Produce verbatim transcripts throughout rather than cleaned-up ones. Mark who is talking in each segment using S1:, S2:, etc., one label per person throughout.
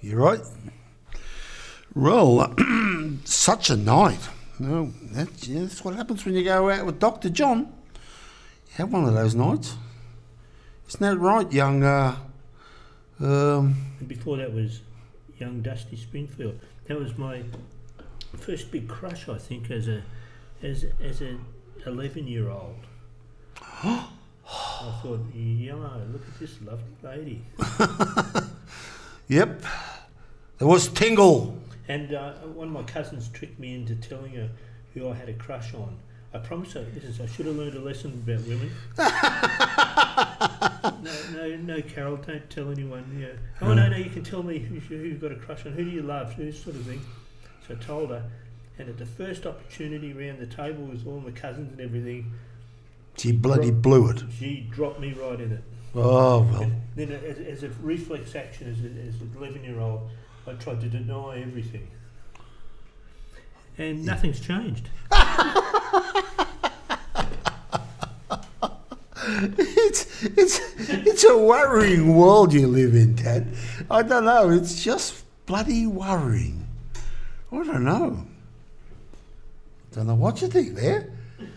S1: You're right. Well, such a night. No, that's, yeah, that's what happens when you go out with Doctor John. You have one of those nights. Isn't that right, young... Uh, um,
S2: and before that was young Dusty Springfield. That was my first big crush, I think, as a as as a eleven year old. I thought, yellow, look at this lovely lady.
S1: Yep. There was Tingle.
S2: And uh, one of my cousins tricked me into telling her who I had a crush on. I promise her, listen, I should have learned a lesson about women. no, no, no, Carol, don't tell anyone. Yeah. Oh, no, no, you can tell me who, who you've got a crush on, who do you love, who sort of thing. So I told her, and at the first opportunity around the table with all my cousins and everything,
S1: she bloody dro- blew it.
S2: She dropped me right in it.
S1: Oh, well.
S2: And then as, as a reflex action, as, a, as an eleven year old, I tried to deny everything. And nothing's changed.
S1: it's it's it's a worrying world you live in, Dad. I don't know. It's just bloody worrying. I don't know. Don't know what you think there.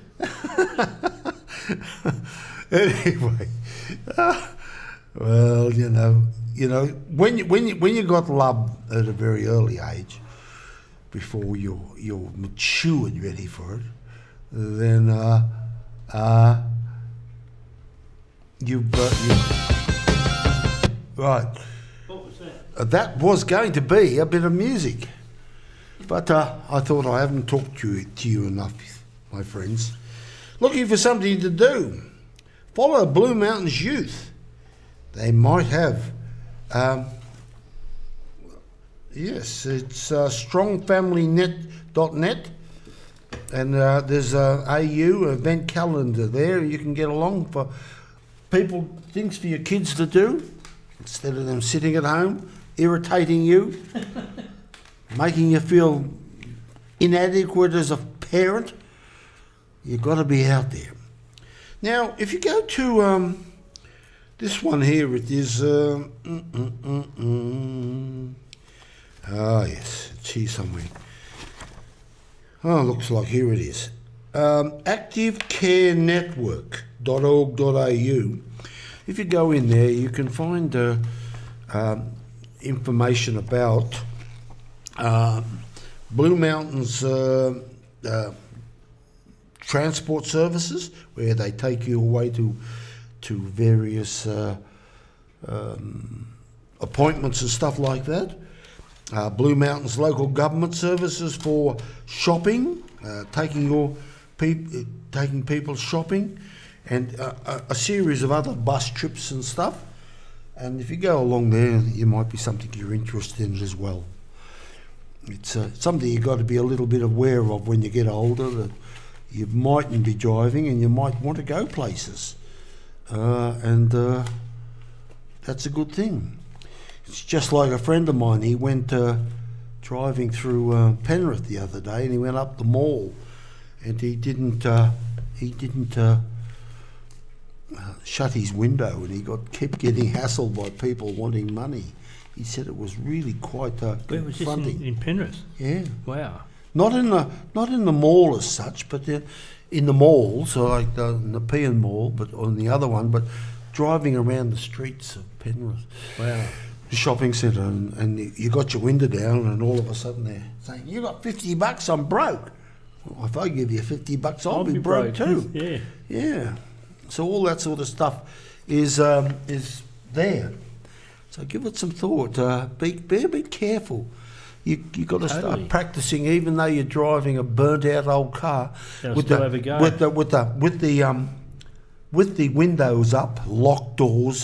S1: Anyway, uh, well, you know, you know, when you when you when you got love at a very early age, before you're you're matured, ready for it, then uh, uh, you uh, you right.
S2: What was that?
S1: Uh, that was going to be a bit of music, but uh, I thought I haven't talked to you, to you enough, my friends. Looking for something to do? Follow Blue Mountains Youth. They might have. Um, yes, it's uh, strong family net dot net, and uh, there's a A U event calendar there. You can get along for people, things for your kids to do instead of them sitting at home irritating you, making you feel inadequate as a parent. You've got to be out there. Now, if you go to um, this one here, it is... Uh, mm, mm, mm, mm. Ah, yes, it's here somewhere. Oh, looks like here it is. Um, active care network dot org dot a u. If you go in there, you can find uh, um, information about uh, Blue Mountains uh, uh, transport services, where they take you away to to various uh, um, appointments and stuff like that. Uh, Blue Mountains local government services for shopping, uh, taking your peop- taking people shopping, and uh, a, a series of other bus trips and stuff. And if you go along there, it might be something you're interested in as well. It's uh, something you've got to be a little bit aware of when you get older, that you mightn't be driving and you might want to go places. Uh, and uh, that's a good thing. It's just like a friend of mine, he went uh, driving through uh, Penrith the other day, and he went up the mall, and he didn't uh, he didn't uh, uh, shut his window, and he got kept getting hassled by people wanting money. He said it was really quite uh,
S2: Where was
S1: confronting.
S2: this in, in Penrith?
S1: Yeah.
S2: Wow.
S1: Not in the not in the mall as such, but the, in the malls, so like the Nepean Mall, but on the other one, but driving around the streets of Penrith.
S2: Wow.
S1: The shopping centre, and, and you got your window down, and all of a sudden they're saying, "You got fifty bucks, I'm broke." Well, if I give you fifty bucks, I'll,
S2: I'll
S1: be,
S2: be
S1: broke,
S2: broke
S1: too.
S2: Yeah.
S1: Yeah. So all that sort of stuff is um, is there. So give it some thought. Uh, be be a bit careful. You you got to
S2: Totally.
S1: start practicing, even though you're driving a burnt out old car
S2: They'll
S1: with
S2: still
S1: the,
S2: have a go.
S1: with the with the with the um with the windows up, locked doors.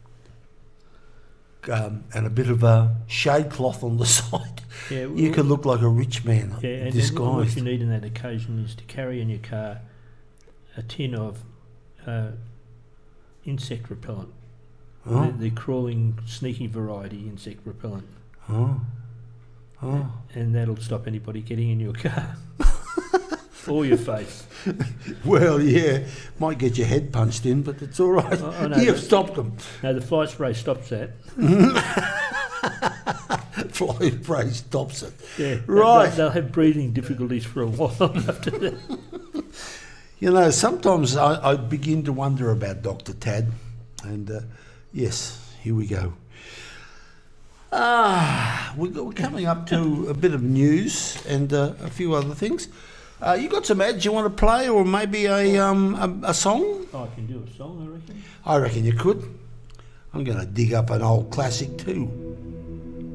S1: Um, and a bit of a shade cloth on the side.
S2: Yeah,
S1: You
S2: well-
S1: could look like a rich man
S2: Yeah, and then what
S1: disguised.
S2: you need in that occasion is to carry in your car a tin of uh, insect repellent.
S1: Oh.
S2: The, the crawling, sneaky variety insect repellent.
S1: Oh. Oh.
S2: And that'll stop anybody getting in your car. Or your face.
S1: Well, yeah, might get your head punched in, but it's all right.
S2: I- I know,
S1: You've
S2: but-
S1: stopped them.
S2: No, the fly spray stops that.
S1: fly spray stops it.
S2: Yeah,
S1: Right.
S2: They'll, they'll have breathing difficulties for a while after that.
S1: You know, sometimes I, I begin to wonder about Doctor Tad. And uh, yes, here we go. Ah, we got- we're coming up to a bit of news and uh, a few other things. Uh, you got some ads you want to play, or maybe a um a, a song?
S2: Oh, I can do a song, I reckon.
S1: I reckon you could. I'm going to dig up an old classic too.